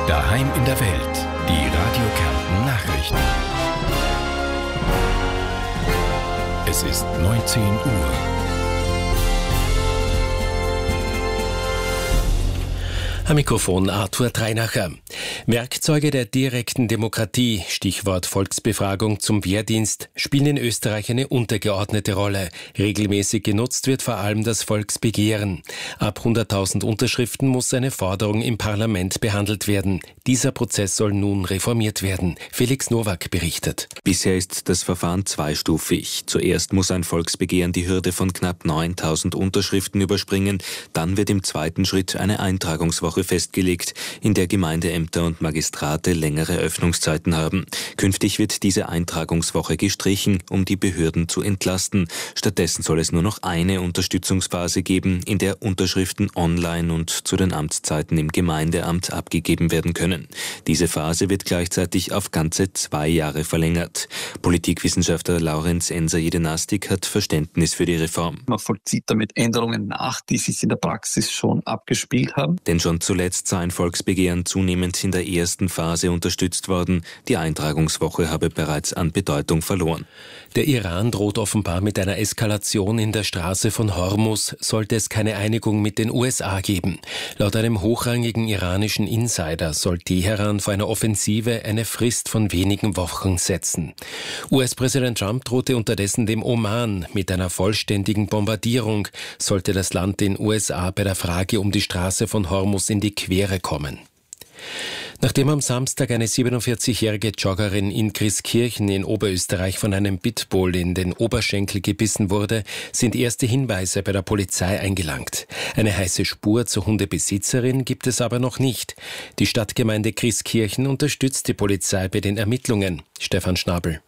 Daheim in der Welt. Die Radio Kärnten Nachrichten. Es ist 19 Uhr. Am Mikrofon Arthur Dreinacher. Werkzeuge der direkten Demokratie, Stichwort Volksbefragung zum Wehrdienst, spielen in Österreich eine untergeordnete Rolle. Regelmäßig genutzt wird vor allem das Volksbegehren. Ab 100.000 Unterschriften muss eine Forderung im Parlament behandelt werden. Dieser Prozess soll nun reformiert werden. Felix Nowak berichtet. Bisher ist das Verfahren zweistufig. Zuerst muss ein Volksbegehren die Hürde von knapp 9.000 Unterschriften überspringen. Dann wird im zweiten Schritt eine Eintragungswoche festgelegt, in der Gemeindeämter und Magistrate längere Öffnungszeiten haben. Künftig wird diese Eintragungswoche gestrichen, um die Behörden zu entlasten. Stattdessen soll es nur noch eine Unterstützungsphase geben, in der Unterschriften online und zu den Amtszeiten im Gemeindeamt abgegeben werden können. Diese Phase wird gleichzeitig auf ganze 2 Jahre verlängert. Politikwissenschaftler Laurenz Enser-Jedenastik hat Verständnis für die Reform. Man vollzieht damit Änderungen nach, die sich in der Praxis schon abgespielt haben. Denn schon zuletzt sei ein Volksbegehren zunehmend in der ersten Phase unterstützt worden. Die Eintragungswoche habe bereits an Bedeutung verloren. Der Iran droht offenbar mit einer Eskalation in der Straße von Hormuz, sollte es keine Einigung mit den USA geben. Laut einem hochrangigen iranischen Insider soll Teheran vor einer Offensive eine Frist von wenigen Wochen setzen. US-Präsident Trump drohte unterdessen dem Oman mit einer vollständigen Bombardierung, sollte das Land den USA bei der Frage um die Straße von Hormuz in die Quere kommen. Nachdem am Samstag eine 47-jährige Joggerin in Grieskirchen in Oberösterreich von einem Pitbull in den Oberschenkel gebissen wurde, sind erste Hinweise bei der Polizei eingelangt. Eine heiße Spur zur Hundebesitzerin gibt es aber noch nicht. Die Stadtgemeinde Grieskirchen unterstützt die Polizei bei den Ermittlungen. Stefan Schnabel.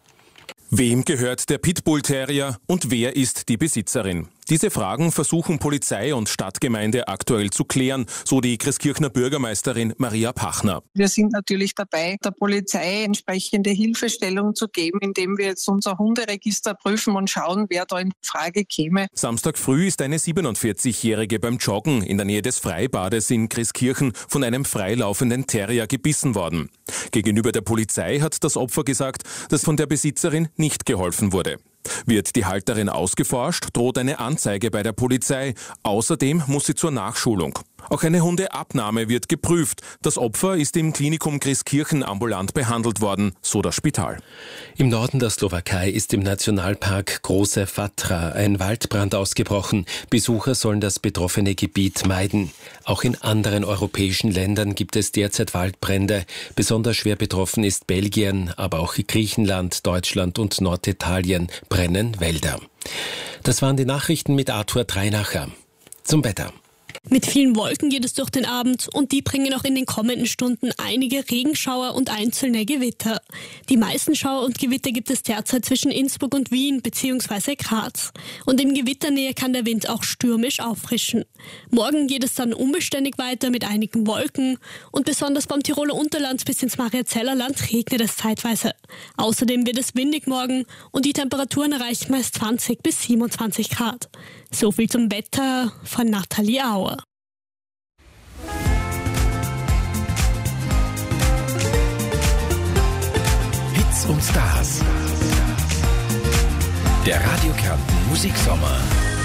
Wem gehört der Pitbull-Terrier und wer ist die Besitzerin? Diese Fragen versuchen Polizei und Stadtgemeinde aktuell zu klären, so die Grieskirchner Bürgermeisterin Maria Pachner. Wir sind natürlich dabei, der Polizei entsprechende Hilfestellung zu geben, indem wir jetzt unser Hunderegister prüfen und schauen, wer da in Frage käme. Samstag früh ist eine 47-Jährige beim Joggen in der Nähe des Freibades in Grieskirchen von einem freilaufenden Terrier gebissen worden. Gegenüber der Polizei hat das Opfer gesagt, dass von der Besitzerin nicht geholfen wurde. Wird die Halterin ausgeforscht, droht eine Anzeige bei der Polizei. Außerdem muss sie zur Nachschulung. Auch eine Hundeabnahme wird geprüft. Das Opfer ist im Klinikum Grieskirchen ambulant behandelt worden, so das Spital. Im Norden der Slowakei ist im Nationalpark Große Fatra ein Waldbrand ausgebrochen. Besucher sollen das betroffene Gebiet meiden. Auch in anderen europäischen Ländern gibt es derzeit Waldbrände. Besonders schwer betroffen ist Belgien, aber auch Griechenland, Deutschland und Norditalien brennen Wälder. Das waren die Nachrichten mit Arthur Dreinacher. Zum Wetter. Mit vielen Wolken geht es durch den Abend und die bringen auch in den kommenden Stunden einige Regenschauer und einzelne Gewitter. Die meisten Schauer und Gewitter gibt es derzeit zwischen Innsbruck und Wien bzw. Graz. Und in Gewitternähe kann der Wind auch stürmisch auffrischen. Morgen geht es dann unbeständig weiter mit einigen Wolken und besonders vom Tiroler Unterland bis ins Mariazeller Land regnet es zeitweise. Außerdem wird es windig morgen und die Temperaturen erreichen meist 20 bis 27 Grad. So viel zum Wetter von Nathalie Auer. Hits und Stars. Der Radio Kärnten Musiksommer.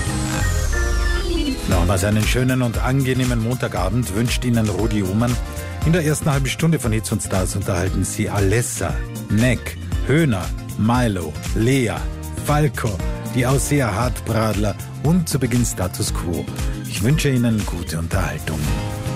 Nochmals einen schönen und angenehmen Montagabend wünscht Ihnen Rudi Uhrmann. In der ersten halben Stunde von Hits und Stars unterhalten Sie Alessa, Neck, Höhner, Milo, Lea, Falco, die Ausseher Hartbradler und zu Beginn Status Quo. Ich wünsche Ihnen gute Unterhaltung.